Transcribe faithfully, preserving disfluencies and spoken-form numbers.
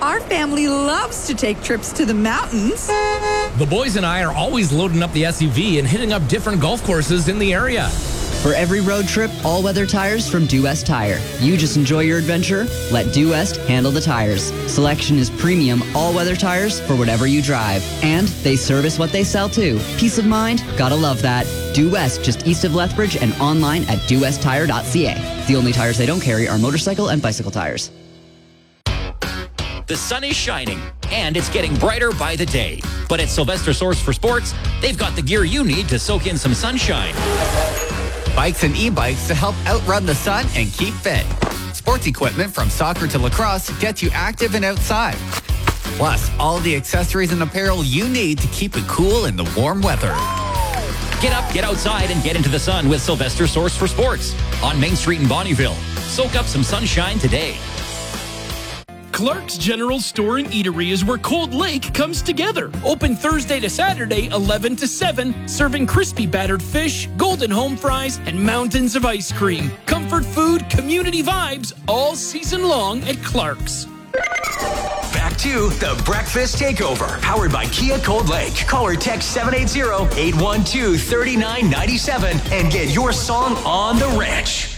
Our family loves to take trips to the mountains. The boys and I are always loading up the S U V and hitting up different golf courses in the area. For every road trip, all-weather tires from Due West Tire. You just enjoy your adventure, let Due West handle the tires. Selection is premium all-weather tires for whatever you drive. And they service what they sell too. Peace of mind, gotta love that. Due West, just east of Lethbridge and online at due west tire dot c a. The only tires they don't carry are motorcycle and bicycle tires. The sun is shining, and it's getting brighter by the day. But at Sylvester Source for Sports, they've got the gear you need to soak in some sunshine. Bikes and e-bikes to help outrun the sun and keep fit. Sports equipment from soccer to lacrosse gets you active and outside. Plus, all the accessories and apparel you need to keep it cool in the warm weather. Get up, get outside, and get into the sun with Sylvester Source for Sports on Main Street in Bonnyville. Soak up some sunshine today. Clark's General Store and Eatery is where Cold Lake comes together. Open Thursday to Saturday, eleven to seven, serving crispy battered fish, golden home fries, and mountains of ice cream. Comfort food, community vibes, all season long at Clark's. Back to the Breakfast Takeover, powered by Kia Cold Lake. Call or text seven eight zero, eight one two, three nine nine seven and get your song on the ranch.